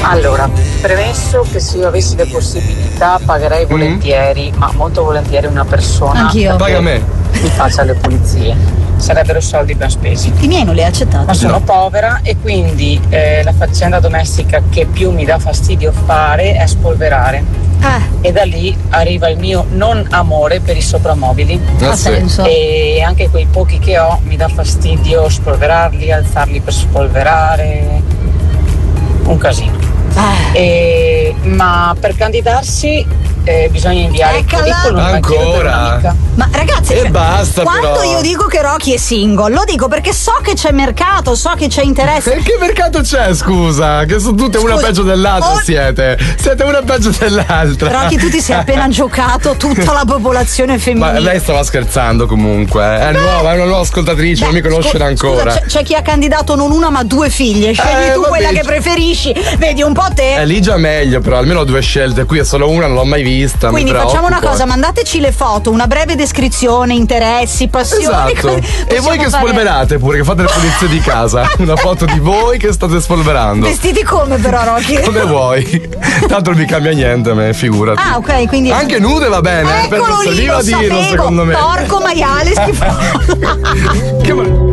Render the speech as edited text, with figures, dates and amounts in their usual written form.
Allora, premesso che se io avessi le possibilità pagherei volentieri, ma molto volentieri una persona. Anch'io. Paga me. Mi faccia le pulizie. Sarebbero soldi ben spesi. I miei non li hai accettati. Ma sono povera e quindi la faccenda domestica che più mi dà fastidio fare è spolverare. E da lì arriva il mio non amore per i soprammobili. Ha senso. E anche quei pochi che ho mi dà fastidio spolverarli, alzarli per spolverare. Un casino. Ma per candidarsi bisogna inviare il curriculum. Ancora? Ma ragazzi, e basta, quando però. io dico che Rocky è single, lo dico perché so che c'è mercato, so che c'è interesse. E che mercato c'è, scusa? Che sono tutte una peggio dell'altra, siete una peggio dell'altra. Rocky, tu ti sei appena giocato tutta la popolazione femminile. Ma lei stava scherzando comunque. È nuova, è una nuova ascoltatrice, non mi conoscere ancora. Scusa, c'è chi ha candidato non una ma 2 figlie. Scegli tu quella che preferisci. Vedi un po' te. Lì già meglio, però almeno ho 2 scelte. Qui è solo una, non l'ho mai vista. Quindi facciamo una cosa, mandateci le foto, una breve descrizione, interessi, passioni. Esatto. E voi che spolverate pure, che fate le pulizie di casa. Una foto di voi che state spolverando. Vestiti come però, Rocky? Come vuoi. Tanto non mi cambia niente a me, figurati. Ah, ok, quindi. Anche nude va bene. Eccolo lì, serviva lo dirlo, sapevo. secondo me. Porco maiale, schifoso. Che